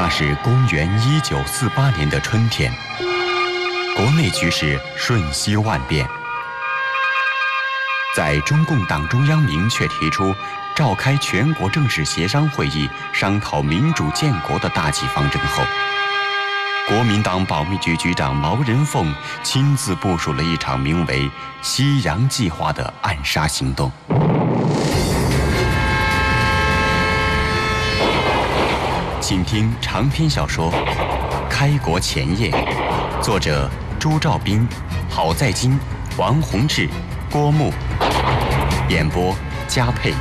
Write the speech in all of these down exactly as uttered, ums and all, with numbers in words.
那是公元一九四八年的春天，国内局势瞬息万变。在中共党中央明确提出召开全国政治协商会议，商讨民主建国的大计方针后，国民党保密局局长毛人凤亲自部署了一场名为“西洋计划”的暗杀行动。请听长篇小说《开国前夜》，作者朱兆斌、郝在金、王洪志、郭牧，演播嘉佩。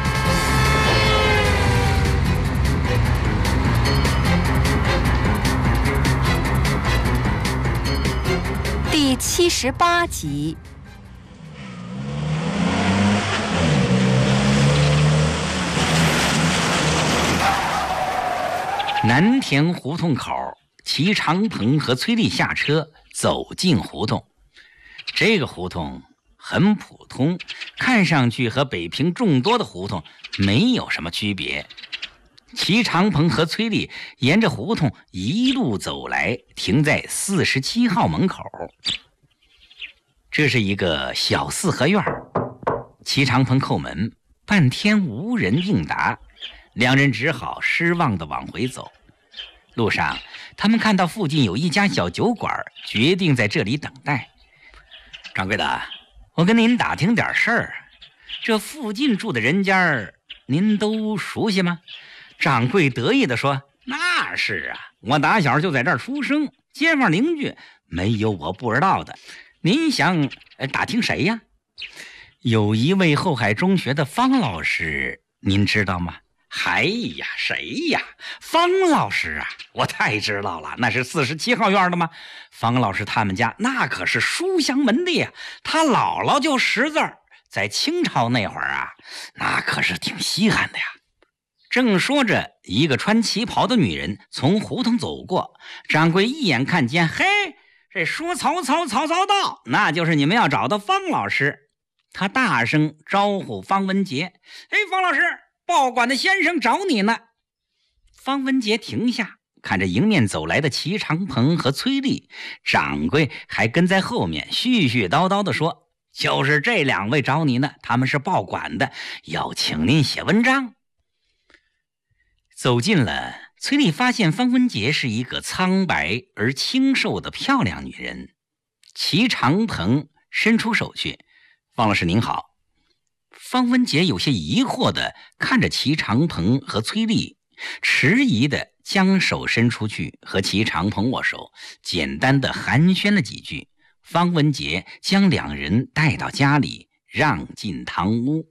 第七十八集。 南田胡同口，齐长鹏和崔丽下车走进胡同。这个胡同很普通，看上去和北平众多的胡同没有什么区别。齐长鹏和崔丽沿着胡同一路走来，停在四十七号门口。这是一个小四合院，齐长鹏叩门，半天无人应答，两人只好失望地往回走。路上他们看到附近有一家小酒馆，决定在这里等待。掌柜的，我跟您打听点事儿，这附近住的人家您都熟悉吗？掌柜得意地说，那是啊，我打小就在这儿出生，街坊邻居没有我不知道的。您想打听谁呀？有一位后海中学的方老师，您知道吗？哎呀，谁呀？方老师啊，我太知道了，那是四十七号院的吗？方老师他们家那可是书香门第啊，他姥姥就识字儿，在清朝那会儿啊，那可是挺稀罕的呀。正说着，一个穿旗袍的女人从胡同走过，掌柜一眼看见，嘿，这说曹操曹操到，那就是你们要找的方老师。他大声招呼方文杰，哎，方老师，报馆的先生找你呢。方文杰停下，看着迎面走来的齐长鹏和崔丽，掌柜还跟在后面絮絮叨叨地说，就是这两位找你呢，他们是报馆的，要请您写文章。走近了，崔丽发现方文杰是一个苍白而清瘦的漂亮女人。齐长鹏伸出手去，方老师您好。方文杰有些疑惑地看着齐长鹏和崔丽，迟疑地将手伸出去和齐长鹏握手，简单地寒暄了几句。方文杰将两人带到家里，让进堂屋。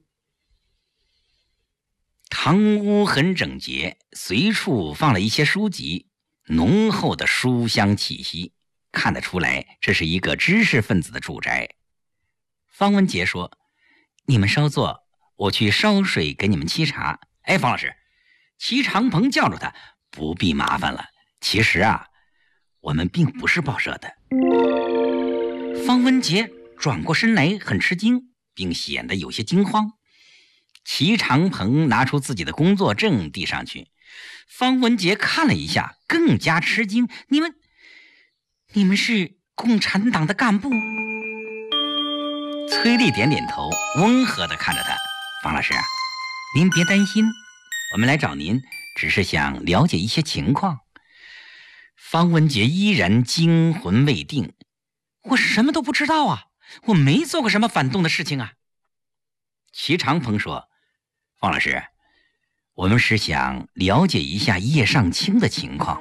堂屋很整洁，随处放了一些书籍，浓厚的书香气息，看得出来这是一个知识分子的住宅。方文杰说，你们稍坐，我去烧水给你们沏茶。哎，方老师，齐长鹏叫住他，不必麻烦了，其实啊，我们并不是报社的。方文杰转过身来很吃惊，并显得有些惊慌。齐长鹏拿出自己的工作证递上去，方文杰看了一下，更加吃惊，你们你们是共产党的干部？崔丽点点头，温和地看着他，方老师啊，您别担心，我们来找您只是想了解一些情况。方文杰依然惊魂未定，我什么都不知道啊，我没做过什么反动的事情啊。齐长鹏说，方老师，我们是想了解一下叶尚卿的情况。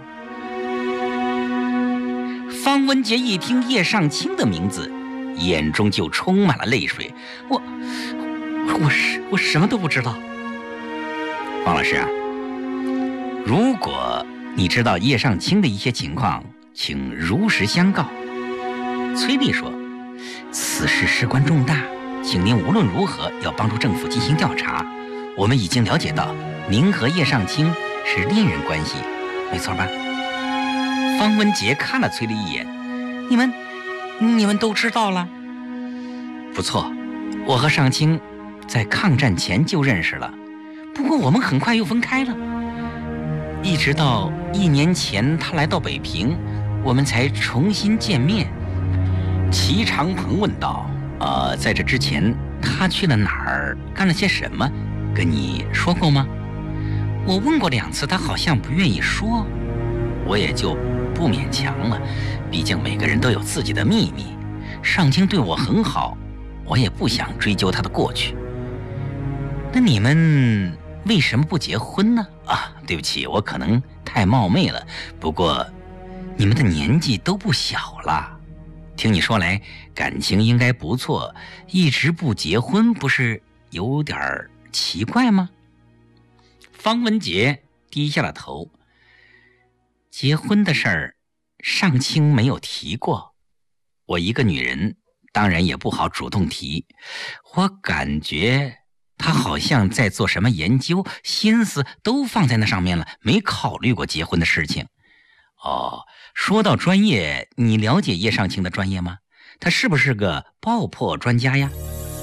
方文杰一听叶尚卿的名字，眼中就充满了泪水。我我是我什么都不知道。方老师啊，如果你知道叶尚卿的一些情况，请如实相告。崔丽说，此事事关重大，请您无论如何要帮助政府进行调查。我们已经了解到您和叶尚卿是恋人关系，没错吧？方文杰看了崔丽一眼，你们你们都知道了？不错，我和尚卿在抗战前就认识了，不过我们很快又分开了。 一直到一年前他来到北平，我们才重新见面。齐长鹏问道：“呃，在这之前，他去了哪儿，干了些什么？跟你说过吗？”我问过两次，他好像不愿意说，我也就不勉强了。毕竟每个人都有自己的秘密。上卿对我很好，我也不想追究他的过去。那你们为什么不结婚呢？啊，对不起，我可能太冒昧了。不过，你们的年纪都不小了，听你说来，感情应该不错，一直不结婚，不是有点奇怪吗？方文杰低下了头。结婚的事儿，上卿没有提过。我一个女人，当然也不好主动提。我感觉他好像在做什么研究，心思都放在那上面了，没考虑过结婚的事情。哦，说到专业，你了解叶上卿的专业吗？他是不是个爆破专家呀？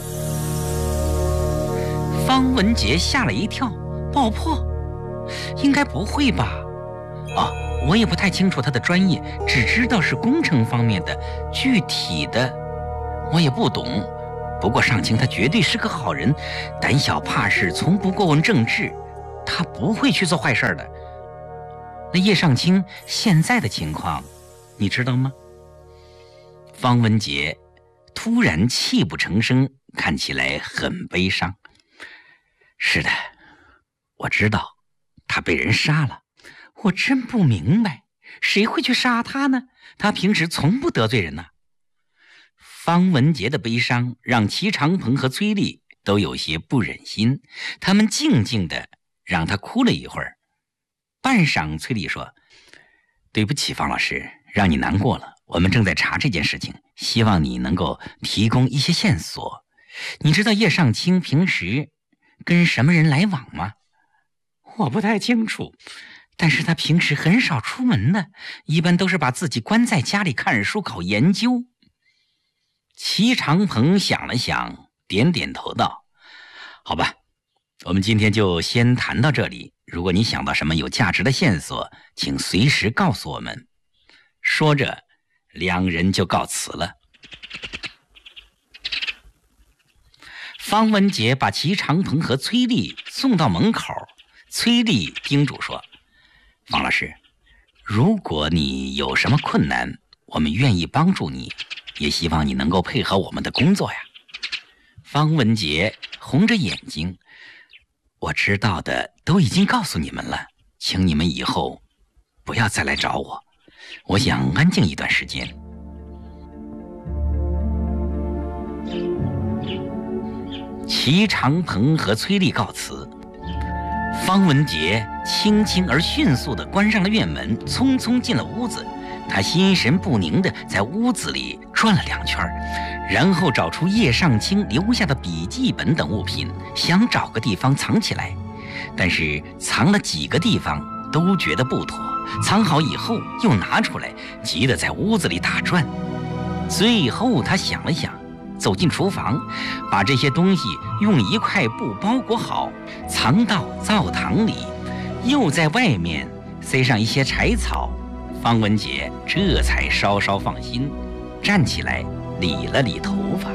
方文杰吓了一跳，爆破？应该不会吧？哦，我也不太清楚他的专业，只知道是工程方面的，具体的我也不懂。不过上卿他绝对是个好人，胆小怕事，从不过问政治，他不会去做坏事的。那叶上卿现在的情况你知道吗？方文杰突然泣不成声，看起来很悲伤。是的，我知道他被人杀了。我真不明白，谁会去杀他呢？他平时从不得罪人呐。方文杰的悲伤让齐长鹏和崔丽都有些不忍心，他们静静地让他哭了一会儿。半晌，崔丽说：“对不起，方老师，让你难过了。我们正在查这件事情，希望你能够提供一些线索。你知道叶上卿平时跟什么人来往吗？”我不太清楚，但是他平时很少出门的，一般都是把自己关在家里看书搞研究。齐长鹏想了想，点点头道：“好吧，我们今天就先谈到这里。如果你想到什么有价值的线索，请随时告诉我们。”说着，两人就告辞了。方文杰把齐长鹏和崔丽送到门口，崔丽叮嘱说：“方老师，如果你有什么困难，我们愿意帮助你，也希望你能够配合我们的工作呀。”方文杰红着眼睛：“我知道的都已经告诉你们了，请你们以后不要再来找我，我想安静一段时间。”齐长鹏和崔丽告辞，方文杰轻轻而迅速地关上了院门，匆匆进了屋子。他心神不宁地在屋子里转了两圈，然后找出叶上卿留下的笔记本等物品，想找个地方藏起来。但是藏了几个地方都觉得不妥，藏好以后又拿出来，急得在屋子里打转。最后他想了想，走进厨房，把这些东西用一块布包裹好，藏到灶堂里，又在外面塞上一些柴草。方文杰这才稍稍放心，站起来理了理头发。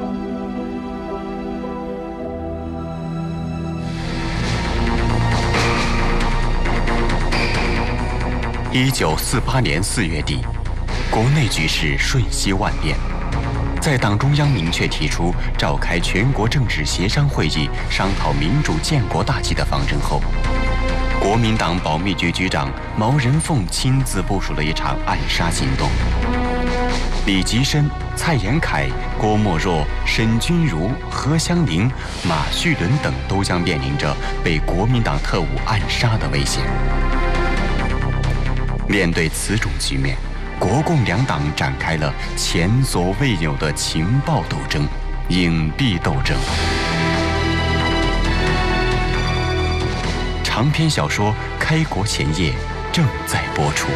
一九四八年四月底，国内局势瞬息万变。在党中央明确提出召开全国政治协商会议，商讨民主建国大计的方针后，国民党保密局局长毛人凤亲自部署了一场暗杀行动。李吉深、蔡延闿、郭沫若、沈钧儒、何香凝、马叙伦等都将面临着被国民党特务暗杀的危险。面对此种局面，国共两党展开了前所未有的情报斗争、隐蔽斗争。长篇小说《开国前夜》正在播出。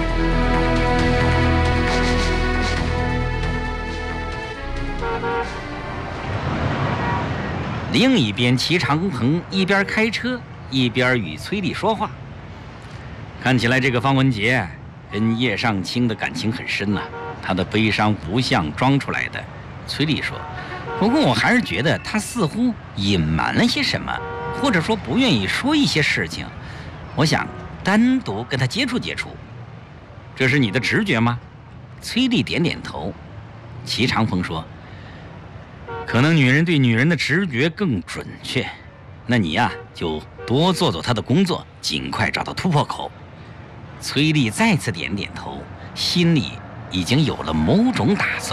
另一边，齐长鹏一边开车一边与崔丽说话：“ 看起来这个方文杰跟叶尚卿的感情很深呐、啊，他的悲伤不像装出来的。崔丽说：“不过我还是觉得他似乎隐瞒了些什么，或者说不愿意说一些事情。我想单独跟他接触接触。”这是你的直觉吗？崔丽点点头。齐长鹏说：“可能女人对女人的直觉更准确。那你呀、啊，就多做做她的工作，尽快找到突破口。”崔丽再次点点头，心里已经有了某种打算。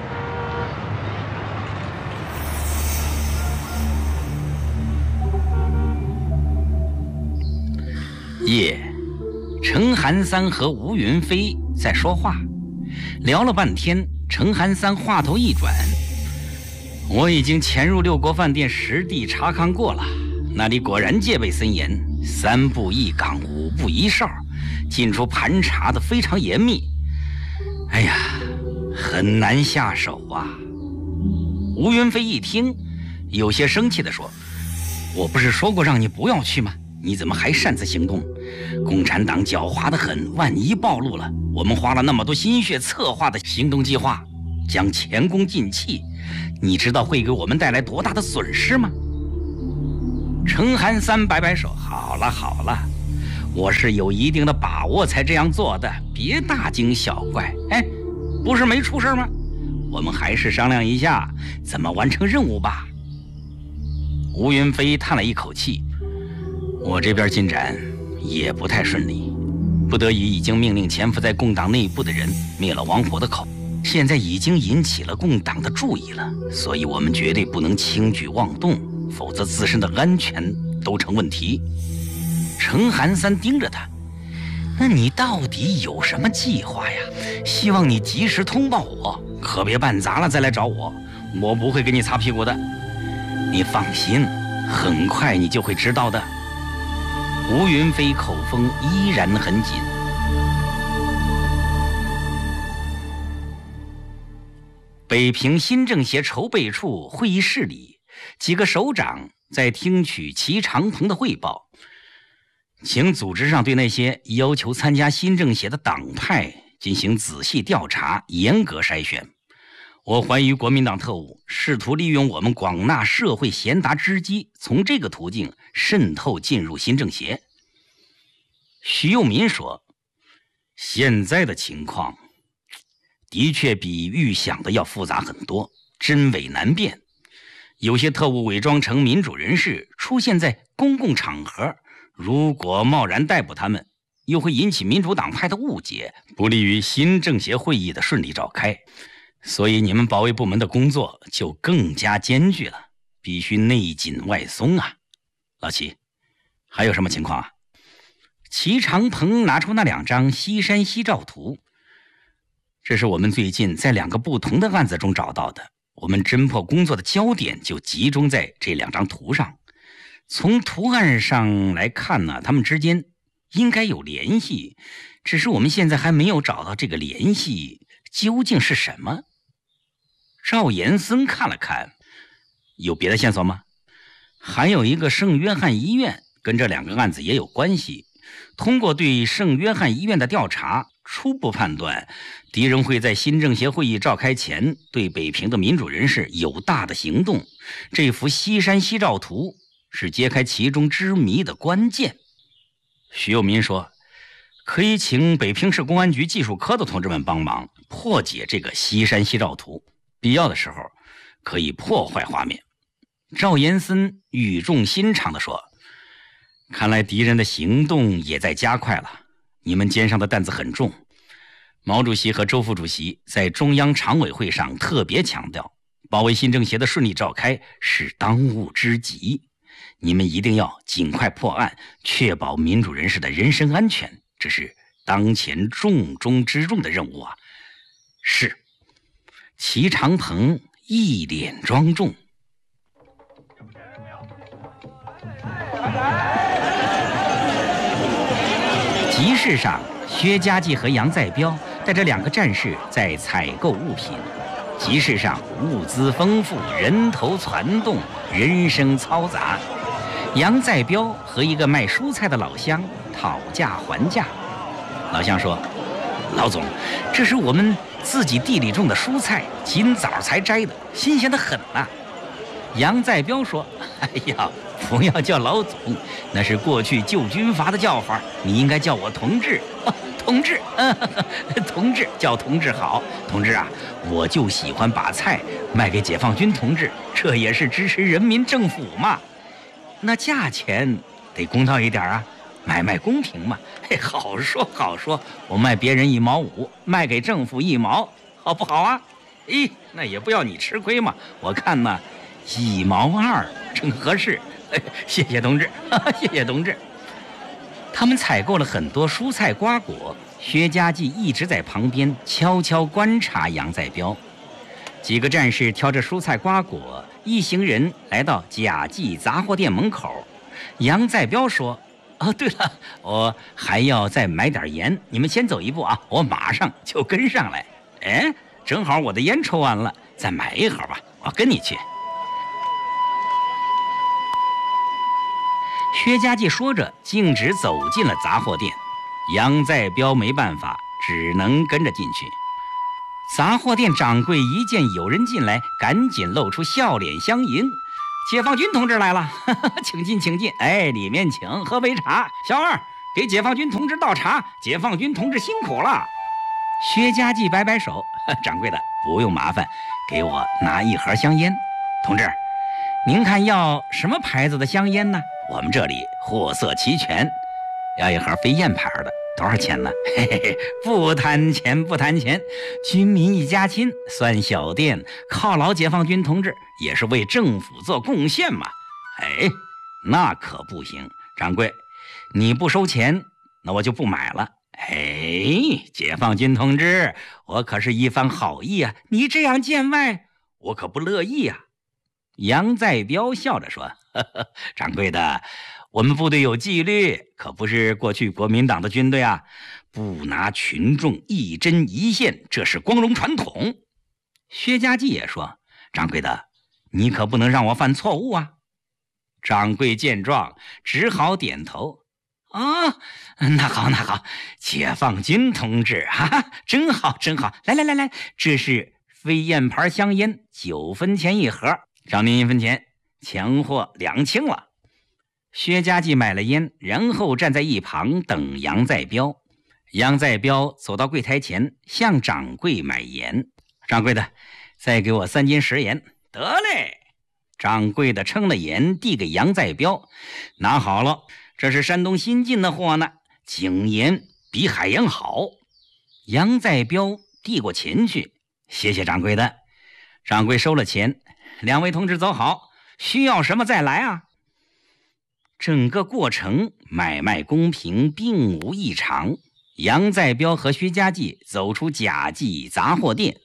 夜，程寒三和吴云飞在说话，聊了半天。程寒三话头一转：“我已经潜入六国饭店实地查看过了，那里果然戒备森严，三步一岗，五步一哨。进出盘查的非常严密，哎呀，很难下手啊。”吴云飞一听，有些生气地说：“我不是说过让你不要去吗？你怎么还擅自行动？共产党狡猾得很，万一暴露了，我们花了那么多心血策划的行动计划，将前功尽弃，你知道会给我们带来多大的损失吗？”程寒三摆摆手：“好了好了。我是有一定的把握才这样做的，别大惊小怪。哎，不是没出事吗？我们还是商量一下怎么完成任务吧。”吴云飞叹了一口气：“我这边进展也不太顺利，不得已已经命令潜伏在共党内部的人灭了王火的口，现在已经引起了共党的注意了，所以我们绝对不能轻举妄动，否则自身的安全都成问题。”程寒三盯着他：“那你到底有什么计划呀？希望你及时通报我，可别办砸了再来找我，我不会给你擦屁股的。你放心，很快你就会知道的。”吴云飞口风依然很紧。北平新政协筹备处会议室里，几个首长在听取齐长鹏的汇报。请组织上对那些要求参加新政协的党派进行仔细调查，严格筛选。我怀疑国民党特务试图利用我们广纳社会贤达之机，从这个途径渗透进入新政协。徐幼民说：“现在的情况的确比预想的要复杂很多，真伪难辨。有些特务伪装成民主人士出现在公共场合，如果贸然逮捕他们，又会引起民主党派的误解，不利于新政协会议的顺利召开。所以你们保卫部门的工作就更加艰巨了，必须内紧外松啊。”老齐，还有什么情况啊？齐长鹏拿出那两张西山西照图，这是我们最近在两个不同的案子中找到的，我们侦破工作的焦点就集中在这两张图上。从图案上来看呢，他们之间应该有联系，只是我们现在还没有找到这个联系究竟是什么。赵延森看了看，有别的线索吗？还有一个圣约翰医院跟这两个案子也有关系。通过对圣约翰医院的调查，初步判断敌人会在新政协会议召开前对北平的民主人士有大的行动。这幅西山西照图是揭开其中之谜的关键。徐幼民说：“可以请北平市公安局技术科的同志们帮忙破解这个西山西照图，必要的时候可以破坏画面。”赵延森语重心长地说：“看来敌人的行动也在加快了，你们肩上的担子很重。毛主席和周副主席在中央常委会上特别强调，保卫新政协的顺利召开是当务之急。你们一定要尽快破案，确保民主人士的人身安全，这是当前重中之重的任务啊！”是。齐长鹏一脸庄重。集市上，薛家继和杨再彪带着两个战士在采购物品。集市上物资丰富，人头攒动，人声嘈杂。杨再彪和一个卖蔬菜的老乡讨价还价。老乡说：“老总，这是我们自己地里种的蔬菜，今早才摘的，新鲜的很呐。”杨再彪说：“哎呀，不要叫老总，那是过去旧军阀的叫法，你应该叫我同志。啊、同志，嗯，同志叫同志好。同志啊，我就喜欢把菜卖给解放军同志，这也是支持人民政府嘛。那价钱得公道一点啊，买卖公平嘛。嘿，好说好说，我卖别人一毛五，卖给政府一毛，好不好啊？咦，那也不要你吃亏嘛。我看呢。”一毛二正合适，哎，谢谢同志，哈哈，谢谢同志。他们采购了很多蔬菜瓜果，薛家记一直在旁边悄悄观察杨再彪。几个战士挑着蔬菜瓜果，一行人来到贾记杂货店门口。杨再彪说：“哦，对了，我还要再买点盐，你们先走一步啊，我马上就跟上来。哎，正好我的烟抽完了，再买一盒吧，我跟你去。”薛家记说着，径直走进了杂货店。杨再彪没办法，只能跟着进去。杂货店掌柜一见有人进来，赶紧露出笑脸相迎：“解放军同志来了，呵呵，请进，请进。哎，里面请，喝杯茶。小二，给解放军同志倒茶。解放军同志辛苦了。”薛家记摆摆手：“掌柜的，不用麻烦，给我拿一盒香烟。同志，您看要什么牌子的香烟呢？我们这里货色齐全，要一盒飞燕牌的，多少钱呢？嘿嘿嘿，不谈钱，不谈钱，军民一家亲，算小店，犒劳解放军同志，也是为政府做贡献嘛。哎，那可不行，掌柜，你不收钱，那我就不买了。哎，解放军同志，我可是一番好意啊，你这样见外，我可不乐意啊。”杨再彪笑着说：“呵呵，掌柜的，我们部队有纪律，可不是过去国民党的军队啊，不拿群众一针一线，这是光荣传统。”薛家记也说：“掌柜的，你可不能让我犯错误啊。”掌柜见状，只好点头：“啊，那好那好，解放军同志，哈哈，真好真好。来来来来，这是飞燕牌香烟，九分钱一盒。找您一分钱，钱货两清了。”薛家记买了烟，然后站在一旁等杨再彪。杨再彪走到柜台前，向掌柜买盐。“掌柜的，再给我三斤食盐。”“得嘞。”掌柜的称了盐，递给杨再彪：“拿好了，这是山东新进的货呢，井盐比海盐好。”杨再彪递过钱去：“谢谢掌柜的。”掌柜收了钱：“两位同志走好，需要什么再来啊。”整个过程买卖公平，并无异常。杨再彪和薛家记走出贾记杂货店，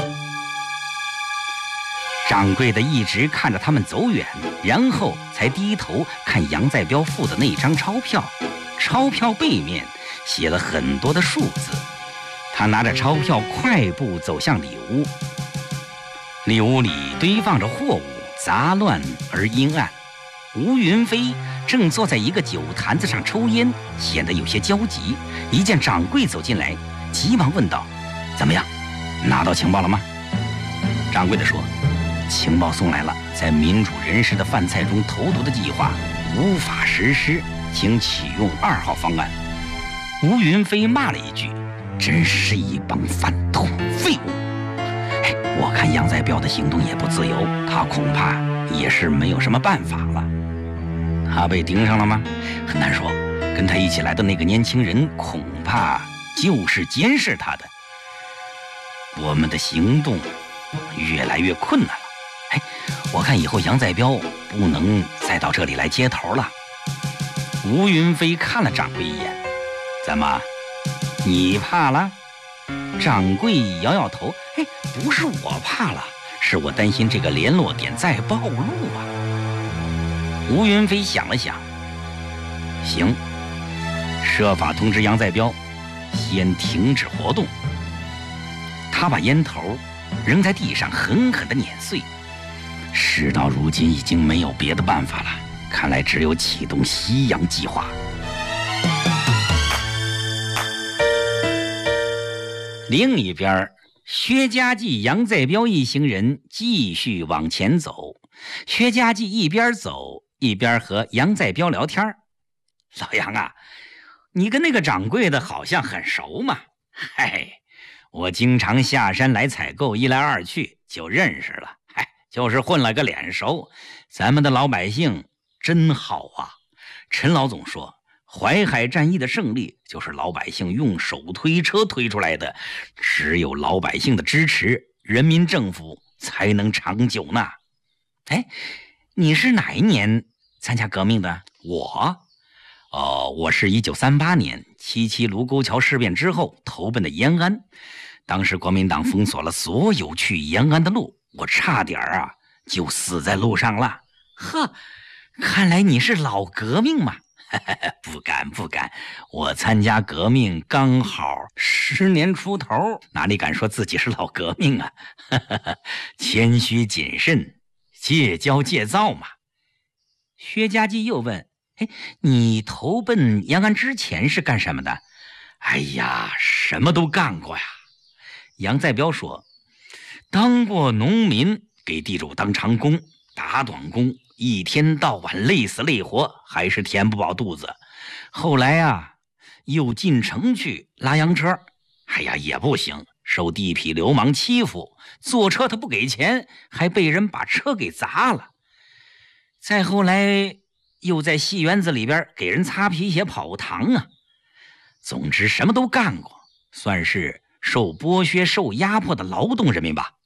掌柜的一直看着他们走远，然后才低头看杨再彪付的那张钞票。钞票背面写了很多的数字。他拿着钞票快步走向里屋。里屋里堆放着货物，杂乱而阴暗。吴云飞正坐在一个酒坛子上抽烟，显得有些焦急。一见掌柜走进来，急忙问道：“怎么样，拿到情报了吗？”掌柜的说：“情报送来了，在民主人士的饭菜中投毒的计划无法实施，请启用二号方案。”吴云飞骂了一句：“真是一帮饭桶废物！”哎，我看杨再彪的行动也不自由，他恐怕也是没有什么办法了。他被盯上了吗？很难说。跟他一起来的那个年轻人恐怕就是监视他的。我们的行动越来越困难了。哎，我看以后杨再彪不能再到这里来接头了。吴云飞看了掌柜一眼：“怎么，你怕了？”掌柜摇摇头：“哎，不是我怕了，是我担心这个联络点再暴露啊。”吴云飞想了想：“行，设法通知杨再彪，先停止活动。”他把烟头扔在地上，狠狠地碾碎。事到如今，已经没有别的办法了，看来只有启动西洋计划。 另一边，薛家记、杨再彪一行人继续往前走。薛家记一边走一边和杨再彪聊天。老杨啊，你跟那个掌柜的好像很熟嘛？嗨，我经常下山来采购，一来二去就认识了。嗨，就是混了个脸熟。咱们的老百姓真好啊！陈老总说，淮海战役的胜利就是老百姓用手推车推出来的，只有老百姓的支持，人民政府才能长久呢。哎，你是哪一年参加革命的？我，哦，我是一九三八年七七卢沟桥事变之后投奔的延安，当时国民党封锁了所有去延安的路，我差点啊就死在路上了。呵，看来你是老革命嘛。不敢不敢，我参加革命刚好十年出头，哪里敢说自己是老革命啊？谦虚谨慎，戒骄戒躁嘛。薛家记又问：哎，你投奔延安之前是干什么的？哎呀，什么都干过呀。杨再彪说，当过农民，给地主当长工，打短工，一天到晚累死累活，还是填不饱肚子。后来啊，又进城去拉洋车，哎呀，也不行，受地痞流氓欺负，坐车他不给钱，还被人把车给砸了。再后来又在戏园子里边给人擦皮鞋跑堂啊。总之什么都干过，算是受剥削受压迫的劳动人民吧。